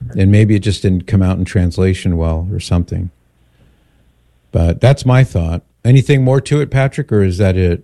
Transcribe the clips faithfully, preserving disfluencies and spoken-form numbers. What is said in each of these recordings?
and maybe it just didn't come out in translation well or something. But that's my thought. Anything more to it, Patrick, or is that it?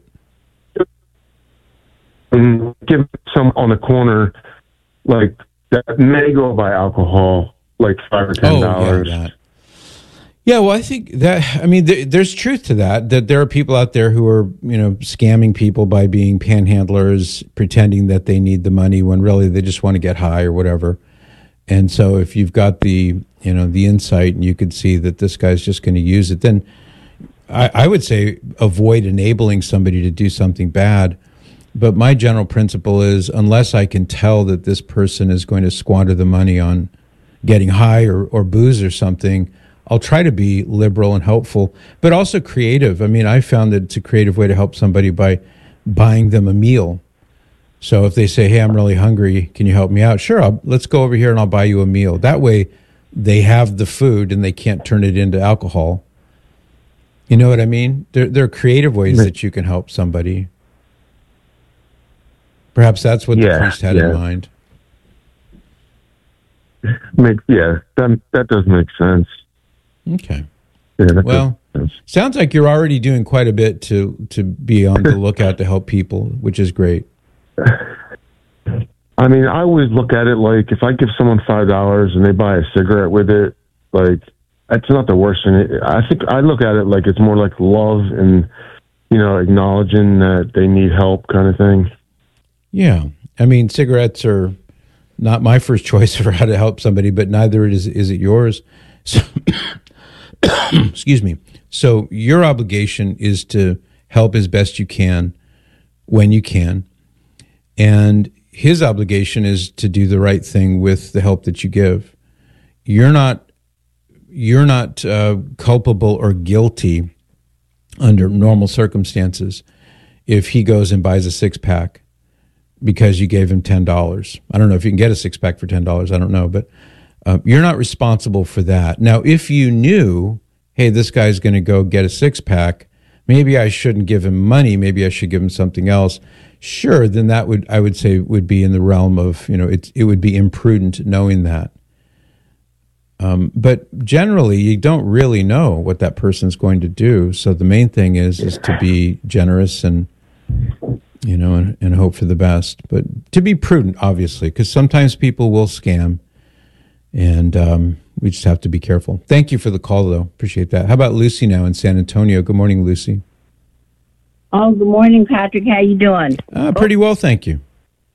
And give some on the corner, like that may go by alcohol, like five or ten dollars. Oh, yeah, that. Yeah, well, I think that, I mean, th- there's truth to that, that there are people out there who are, you know, scamming people by being panhandlers, pretending that they need the money when really they just want to get high or whatever. And so if you've got the, you know, the insight and you could see that this guy's just going to use it, then I, I would say avoid enabling somebody to do something bad. But my general principle is unless I can tell that this person is going to squander the money on getting high or, or booze or something, I'll try to be liberal and helpful, but also creative. I mean, I found that it's a creative way to help somebody by buying them a meal. So if they say, hey, I'm really hungry, can you help me out? Sure, I'll, let's go over here and I'll buy you a meal. That way they have the food and they can't turn it into alcohol. You know what I mean? There, there are creative ways that you can help somebody. Perhaps that's what yeah, the priest had yeah. in mind. Make, yeah, that, that does make sense. Okay. Yeah, that well, sounds like you're already doing quite a bit to, to be on the lookout to help people, which is great. I mean, I always look at it like if I give someone five dollars and they buy a cigarette with it, like that's not the worst thing. I think I look at it like it's more like love and, you know, acknowledging that they need help kind of thing. Yeah. I mean, cigarettes are not my first choice for how to help somebody, but neither is, is it yours. So, excuse me. So your obligation is to help as best you can when you can. And his obligation is to do the right thing with the help that you give. You're not, you're not uh, culpable or guilty under normal circumstances if he goes and buys a six pack because you gave him ten dollars. I don't know if you can get a six pack for ten dollars. I don't know, but uh, you're not responsible for that. Now, if you knew, hey, this guy's going to go get a six pack, maybe I shouldn't give him money. Maybe I should give him something else. Sure, then that would, I would say, would be in the realm of, you know, it, it would be imprudent knowing that. Um, but generally, you don't really know what that person's going to do. So the main thing is, is to be generous and, you know, and, and hope for the best. But to be prudent, obviously, because sometimes people will scam, and um, we just have to be careful. Thank you for the call, though. Appreciate that. How about Lucy now in San Antonio? Good morning, Lucy. Oh, good morning, Patrick. How you doing? Uh, pretty well, thank you.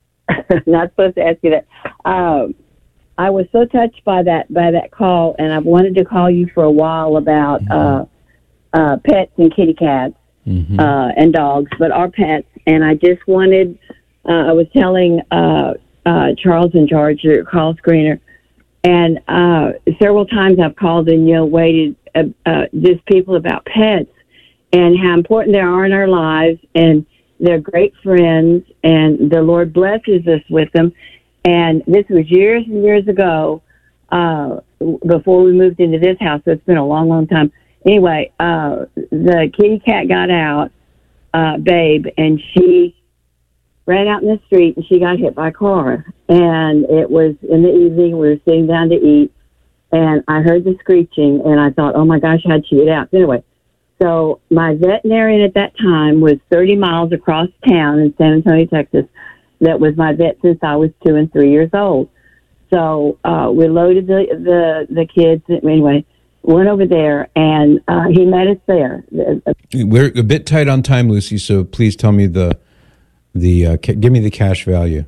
Not supposed to ask you that. Um, I was so touched by that by that call, and I've wanted to call you for a while about mm-hmm. uh, uh, pets and kitty cats mm-hmm. uh, and dogs, but our pets. And I just wanted, uh, I was telling uh, uh, Charles in charge, your call screener, and uh, several times I've called and, you know, waited, uh, uh, just people about pets and how important they are in our lives, and they're great friends, and the Lord blesses us with them. And this was years and years ago, uh, before we moved into this house, so it's been a long, long time. Anyway, uh, the kitty cat got out, uh, Babe, and she ran out in the street, and she got hit by a car. And it was in the evening, we were sitting down to eat, and I heard the screeching, and I thought, oh my gosh, how'd she get out? Anyway, so my veterinarian at that time was thirty miles across town in San Antonio, Texas. That was my vet since I was two and three years old. So uh, we loaded the, the, the kids. Anyway, went over there, and uh, he met us there. We're a bit tight on time, Lucy, so please tell me the, the uh, ca- give me the cash value.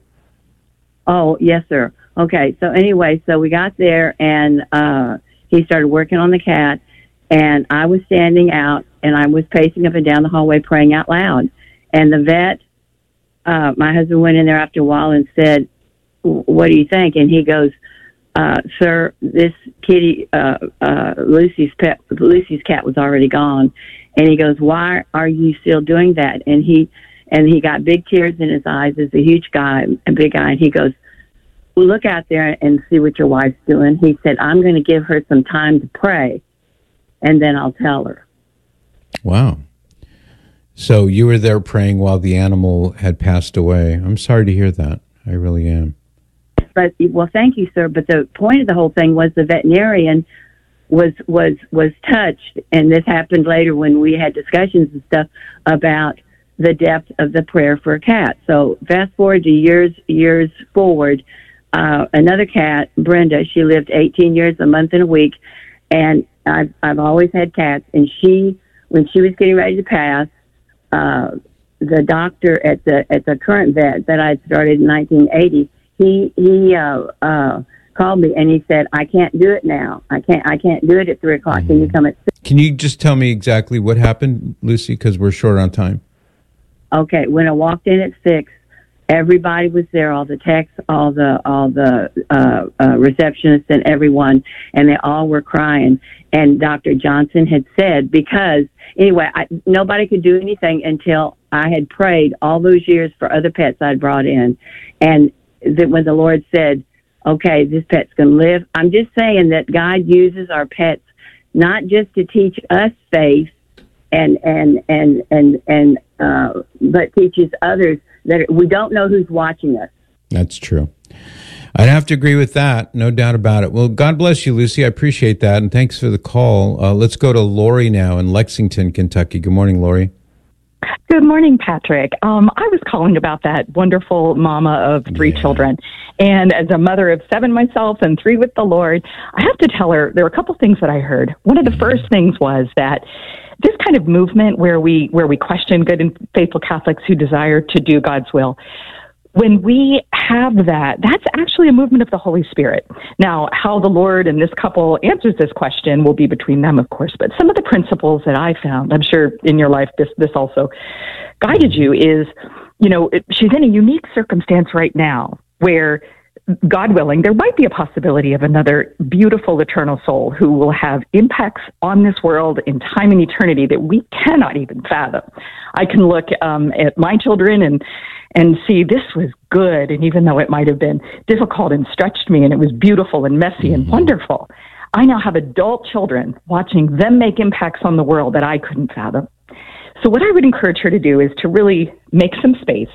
Oh, yes, sir. Okay, so anyway, so we got there, and uh, he started working on the cat, and I was standing out, and I was pacing up and down the hallway praying out loud. And the vet, uh, my husband went in there after a while and said, what do you think? And he goes, uh, sir, this kitty, uh, uh, Lucy's pet, Lucy's cat was already gone. And he goes, why are you still doing that? And he, and he got big tears in his eyes. He's a huge guy, a big guy. And he goes, well, look out there and see what your wife's doing. He said, I'm going to give her some time to pray, and then I'll tell her. Wow. So you were there praying while the animal had passed away. I'm sorry to hear that. I really am. but well, thank you, sir. But the point of the whole thing was the veterinarian was was was touched, and this happened later when we had discussions and stuff about the depth of the prayer for a cat. So fast forward to years years forward, uh, another cat, Brenda, she lived eighteen years, a month and a week, and I've I've always had cats, and she when she was getting ready to pass, uh, the doctor at the at the current vet that I started in nineteen eighty, he he uh, uh, called me and he said, I can't do it now. I can't I can't do it at three o'clock. Mm-hmm. Can you come at six? Can you just tell me exactly what happened, Lucy? Because we're short on time. Okay, when I walked in at six, everybody was there, all the techs, all the all the uh, uh, receptionists, and everyone, and they all were crying. And Doctor Johnson had said, because anyway, I, nobody could do anything until I had prayed all those years for other pets I'd brought in, and that when the Lord said, "Okay, this pet's going to live," I'm just saying that God uses our pets not just to teach us faith, and and and and and uh, but teaches others that we don't know who's watching us. That's true. I'd have to agree with that, no doubt about it. Well, God bless you, Lucy. I appreciate that, and thanks for the call. Uh, let's go to Lori now in Lexington, Kentucky. Good morning, Lori. Good morning, Patrick. Um, I was calling about that wonderful mama of three yeah. children. And as a mother of seven myself and three with the Lord, I have to tell her there were a couple things that I heard. One of the first things was that this kind of movement where we where we question good and faithful Catholics who desire to do God's will, when we have that, that's actually a movement of the Holy Spirit. Now, how the Lord and this couple answers this question will be between them, of course, but some of the principles that I found, I'm sure in your life this this also guided you, is, you know, she's in a unique circumstance right now where, God willing, there might be a possibility of another beautiful eternal soul who will have impacts on this world in time and eternity that we cannot even fathom. I can look um, at my children and and see this was good, and even though it might have been difficult and stretched me, and it was beautiful and messy mm-hmm. and wonderful, I now have adult children watching them make impacts on the world that I couldn't fathom. So what I would encourage her to do is to really make some space,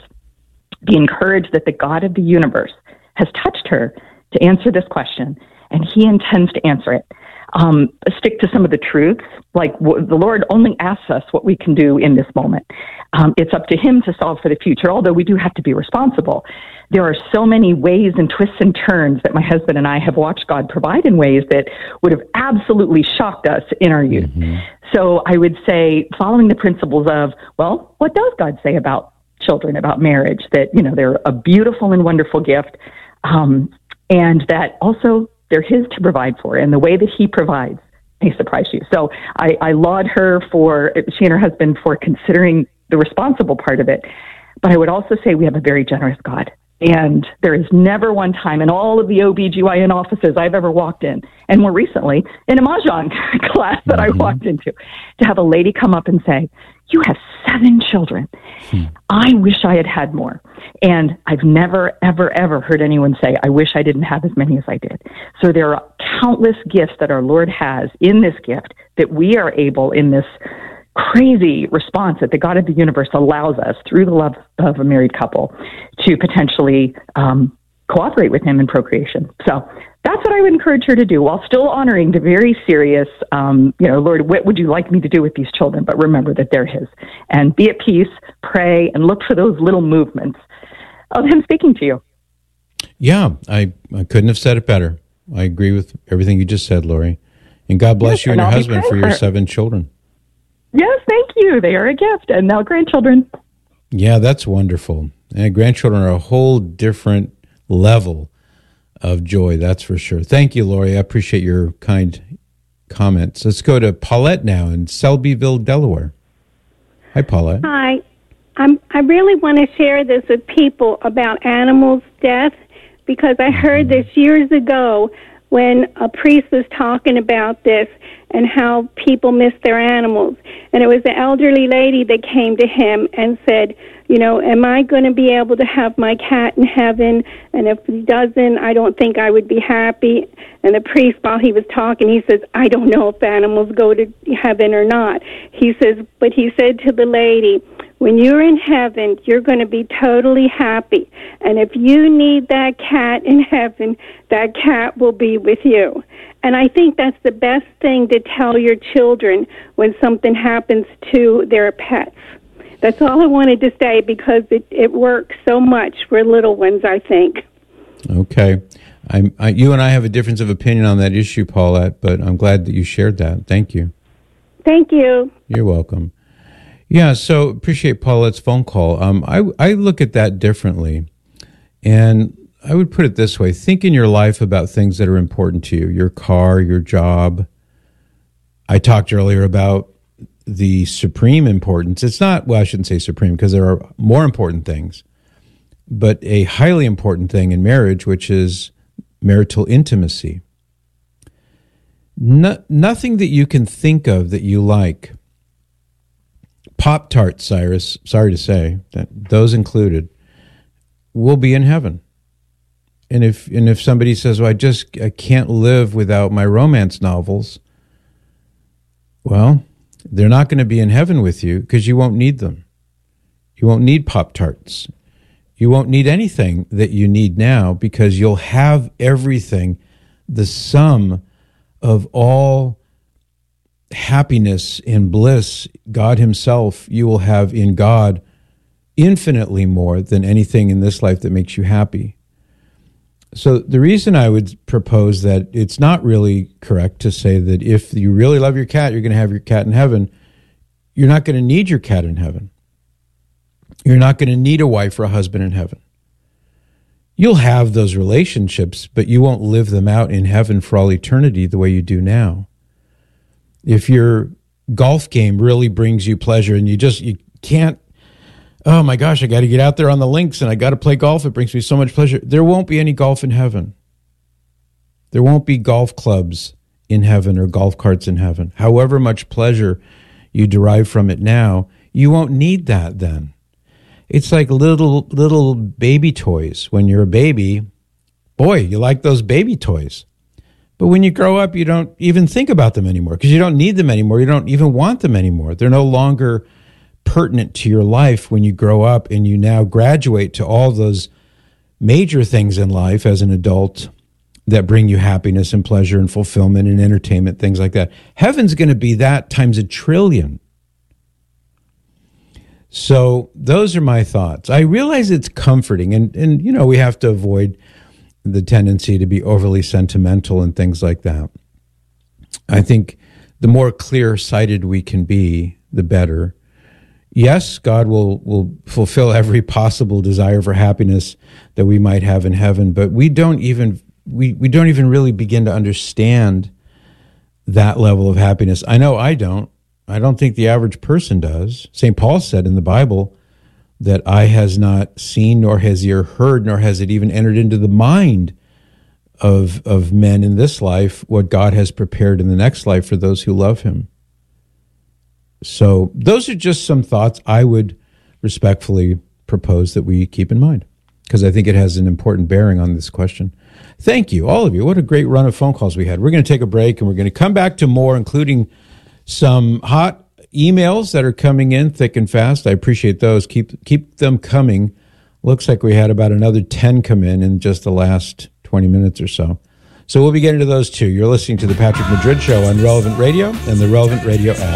be encouraged that the God of the universe has touched her to answer this question, and he intends to answer it. Um, stick to some of the truths, like w- the Lord only asks us what we can do in this moment. Um, it's up to him to solve for the future, although we do have to be responsible. There are so many ways and twists and turns that my husband and I have watched God provide in ways that would have absolutely shocked us in our youth. Mm-hmm. So I would say, following the principles of, well, what does God say about children, about marriage? That, you know, they're a beautiful and wonderful gift, um, and that also they're his to provide for, and the way that he provides may surprise you. So I, I laud her for, she and her husband, for considering the responsible part of it. But I would also say we have a very generous God. And there is never one time in all of the O B G Y N offices I've ever walked in, and more recently in a Mahjong class that mm-hmm. I walked into, to have a lady come up and say, "You have seven children. Hmm. I wish I had had more." And I've never, ever, ever heard anyone say, "I wish I didn't have as many as I did." So there are countless gifts that our Lord has in this gift that we are able, in this crazy response that the God of the universe allows us through the love of a married couple, to potentially um, cooperate with him in procreation. So that's what I would encourage her to do, while still honoring the very serious, um, you know, Lord, what would you like me to do with these children? But remember that they're his. And be at peace, pray, and look for those little movements of him speaking to you. Yeah, I, I couldn't have said it better. I agree with everything you just said, Lori. And God bless yes, you and, and your husband for your seven children. Yes, thank you. They are a gift. And now grandchildren. Yeah, that's wonderful. And grandchildren are a whole different level of joy, that's for sure. Thank you, Lori. I appreciate your kind comments. Let's go to Paulette now in Selbyville, Delaware. Hi, Paulette. Hi. I'm, I really want to share this with people about animals' death, because I heard this years ago when a priest was talking about this and how people miss their animals. And it was an elderly lady that came to him and said, you know, am I going to be able to have my cat in heaven? And if he doesn't, I don't think I would be happy. And the priest, while he was talking, he says, I don't know if animals go to heaven or not. He says, but he said to the lady, When you're in heaven, you're going to be totally happy. And if you need that cat in heaven, that cat will be with you. And I think that's the best thing to tell your children when something happens to their pets. That's all I wanted to say, because it, it works so much for little ones, I think. Okay. I'm, I, you and I have a difference of opinion on that issue, Paulette, but I'm glad that you shared that. Thank you. Thank you. You're welcome. Yeah, so appreciate Paulette's phone call. Um, I, I look at that differently, and I would put it this way. Think in your life about things that are important to you, your car, your job. I talked earlier about the supreme importance. It's not, well, I shouldn't say supreme, because there are more important things, but a highly important thing in marriage, which is marital intimacy. No, nothing that you can think of that you like. Pop-Tarts, Cyrus, sorry to say, that those included, will be in heaven. And if and if somebody says, well, I just I can't live without my romance novels, well, they're not going to be in heaven with you, because you won't need them. You won't need Pop-Tarts. You won't need anything that you need now, because you'll have everything, the sum of all happiness and bliss, God himself, you will have in God infinitely more than anything in this life that makes you happy. So the reason I would propose that it's not really correct to say that if you really love your cat, you're going to have your cat in heaven. You're not going to need your cat in heaven. You're not going to need a wife or a husband in heaven. You'll have those relationships, but you won't live them out in heaven for all eternity the way you do now. If your golf game really brings you pleasure and you just, you can't, oh my gosh, I got to get out there on the links and I got to play golf. It brings me so much pleasure. There won't be any golf in heaven. There won't be golf clubs in heaven or golf carts in heaven. However much pleasure you derive from it now, you won't need that then. It's like little, little baby toys. When you're a baby, boy, you like those baby toys. But when you grow up, you don't even think about them anymore, because you don't need them anymore. You don't even want them anymore. They're no longer pertinent to your life when you grow up and you now graduate to all those major things in life as an adult that bring you happiness and pleasure and fulfillment and entertainment, things like that. Heaven's going to be that times a trillion. So those are my thoughts. I realize it's comforting, and, and you know, we have to avoid the tendency to be overly sentimental and things like that. I think the more clear-sighted we can be, the better. Yes, God will, will fulfill every possible desire for happiness that we might have in heaven, but we don't even we, we don't even really begin to understand that level of happiness. I know I don't. I don't think the average person does. Saint Paul said in the Bible that eye has not seen, nor has ear heard, nor has it even entered into the mind of, of men in this life what God has prepared in the next life for those who love him. So those are just some thoughts I would respectfully propose that we keep in mind, because I think it has an important bearing on this question. Thank you, all of you. What a great run of phone calls we had. We're going to take a break, and we're going to come back to more, including some hot emails that are coming in thick and fast. I appreciate those. Keep keep them coming. Looks like we had about another ten come in in just the last twenty minutes or so. So we'll be getting to those too. You're listening to the Patrick Madrid Show on Relevant Radio and the Relevant Radio app.